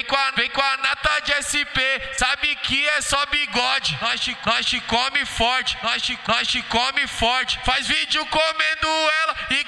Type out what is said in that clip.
vem com a nata de SP, sabe que é só bigode. Nós te come forte, nós te come forte. Faz vídeo comendo ela